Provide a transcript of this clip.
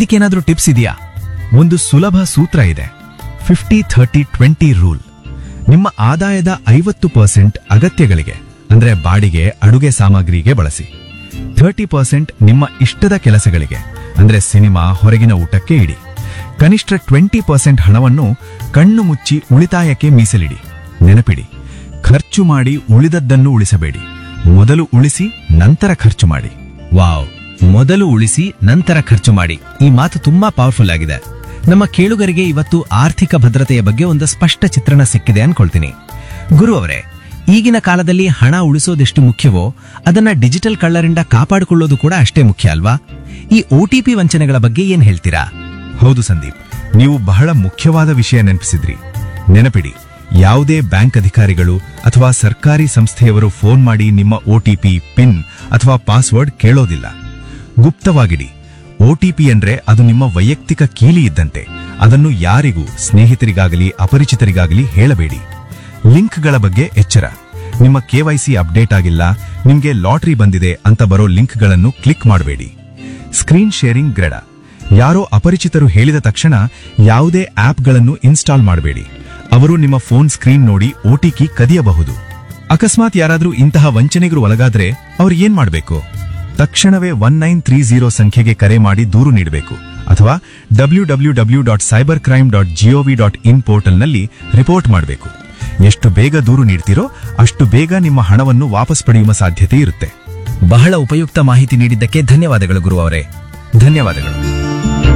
ಇದಕ್ಕೇನಾದ್ರೂ tips ಇದೆಯಾ? ಒಂದು ಸುಲಭ ಸೂತ್ರ ಇದೆ, 50-30-20 ರೂಲ್. ನಿಮ್ಮ ಆದಾಯದ 50% ಅಗತ್ಯಗಳಿಗೆ ಅಂದ್ರೆ ಬಾಡಿಗೆ, ಅಡುಗೆ ಸಾಮಗ್ರಿಗೆ ಬಳಸಿ. 30% ನಿಮ್ಮ ಇಷ್ಟದ ಕೆಲಸಗಳಿಗೆ ಅಂದ್ರೆ ಸಿನಿಮಾ, ಹೊರಗಿನ ಊಟಕ್ಕೆ ಇಡಿ. ಕನಿಷ್ಠ 20% ಹಣವನ್ನು ಕಣ್ಣು ಮುಚ್ಚಿ ಉಳಿತಾಯಕ್ಕೆ ಮೀಸಲಿಡಿ. ನೆನಪಿಡಿ, ಖರ್ಚು ಮಾಡಿ ಉಳಿದದ್ದನ್ನು ಉಳಿಸಬೇಡಿ. ಮೊದಲು ಉಳಿಸಿ ನಂತರ ಖರ್ಚು ಮಾಡಿ. ವಾವ್, ಮೊದಲು ಉಳಿಸಿ ನಂತರ ಖರ್ಚು ಮಾಡಿ. ಈ ಮಾತು ತುಂಬಾ ಪವರ್ಫುಲ್ ಆಗಿದೆ. ನಮ್ಮ ಕೇಳುಗರಿಗೆ ಇವತ್ತು ಆರ್ಥಿಕ ಭದ್ರತೆಯ ಬಗ್ಗೆ ಒಂದು ಸ್ಪಷ್ಟ ಚಿತ್ರಣ ಸಿಕ್ಕಿದೆ ಅನ್ಕೊಳ್ತೀನಿ. ಗುರು ಅವರೇ, ಈಗಿನ ಕಾಲದಲ್ಲಿ ಹಣ ಉಳಿಸೋದೆಷ್ಟು ಮುಖ್ಯವೋ ಅದನ್ನ ಡಿಜಿಟಲ್ ಕಳ್ಳರಿಂದ ಕಾಪಾಡಿಕೊಳ್ಳೋದು ಕೂಡ ಅಷ್ಟೇ ಮುಖ್ಯ ಅಲ್ವಾ? ಈ OTP ವಂಚನೆಗಳ ಬಗ್ಗೆ ಏನ್ ಹೇಳ್ತೀರಾ? ಹೌದು ಸಂದೀಪ್, ನೀವು ಬಹಳ ಮುಖ್ಯವಾದ ವಿಷಯ ನೆನಪಿಸಿದ್ರಿ. ನೆನಪಿಡಿ, ಯಾವುದೇ ಬ್ಯಾಂಕ್ ಅಧಿಕಾರಿಗಳು ಅಥವಾ ಸರ್ಕಾರಿ ಸಂಸ್ಥೆಯವರು ಫೋನ್ ಮಾಡಿ ನಿಮ್ಮ OTP, ಪಿನ್ ಅಥವಾ ಪಾಸ್ವರ್ಡ್ ಕೇಳೋದಿಲ್ಲ. ಗುಪ್ತವಾಗಿಡಿ. OTP ಅಂದ್ರೆ ಅದು ನಿಮ್ಮ ವೈಯಕ್ತಿಕ ಕೀಲಿ ಇದ್ದಂತೆ. ಅದನ್ನು ಯಾರಿಗೂ, ಸ್ನೇಹಿತರಿಗಾಗಲಿ ಅಪರಿಚಿತರಿಗಾಗಲಿ ಹೇಳಬೇಡಿ. ಲಿಂಕ್ಗಳ ಬಗ್ಗೆ ಎಚ್ಚರ. ನಿಮ್ಮ KYC ಅಪ್ಡೇಟ್ ಆಗಿಲ್ಲ, ನಿಮ್ಗೆ ಲಾಟರಿ ಬಂದಿದೆ ಅಂತ ಬರೋ ಲಿಂಕ್ಗಳನ್ನು ಕ್ಲಿಕ್ ಮಾಡಬೇಡಿ. Screen sharing ಗ್ರೆಡ. ಯಾರೋ ಅಪರಿಚಿತರು ಹೇಳಿದ ತಕ್ಷಣ ಯಾವುದೇ ಆಪ್ಗಳನ್ನು ಇನ್ಸ್ಟಾಲ್ ಮಾಡಬೇಡಿ. ಅವರು ನಿಮ್ಮ ಫೋನ್ ಸ್ಕ್ರೀನ್ ನೋಡಿ OTP ಕದಿಯಬಹುದು. ಅಕಸ್ಮಾತ್ ಯಾರಾದ್ರೂ ಇಂತಹ ವಂಚನೆಗಳು ಒಳಗಾದ್ರೆ ಅವ್ರು ಏನ್ ಮಾಡಬೇಕು? ತಕ್ಷಣವೇ 1930 ಸಂಖ್ಯೆಗೆ ಕರೆ ಮಾಡಿ ದೂರು ನೀಡಬೇಕು ಅಥವಾ www.cybercrime.gov.in ಪೋರ್ಟಲ್ನಲ್ಲಿ ರಿಪೋರ್ಟ್ ಮಾಡಬೇಕು. ಎಷ್ಟು ಬೇಗ ದೂರು ನೀಡ್ತೀರೋ ಅಷ್ಟು ಬೇಗ ನಿಮ್ಮ ಹಣವನ್ನು ವಾಪಸ್ ಪಡೆಯುವ ಸಾಧ್ಯತೆ ಇರುತ್ತೆ. ಬಹಳ ಉಪಯುಕ್ತ ಮಾಹಿತಿ ನೀಡಿದ್ದಕ್ಕೆ ಧನ್ಯವಾದಗಳು ಗುರು ಅವರೇ. ಧನ್ಯವಾದಗಳು.